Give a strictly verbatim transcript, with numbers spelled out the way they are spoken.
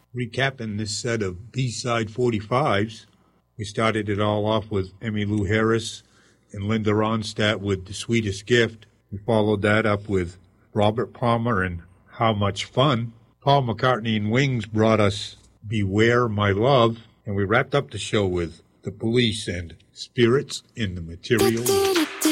Recapping this set of B-side forty-fives, we started it all off with Emmylou Harris and Linda Ronstadt with The Sweetest Gift. We followed that up with Robert Palmer and How Much Fun. Paul McCartney and Wings brought us Beware My Love, and we wrapped up the show with The Police and Spirits in the Material.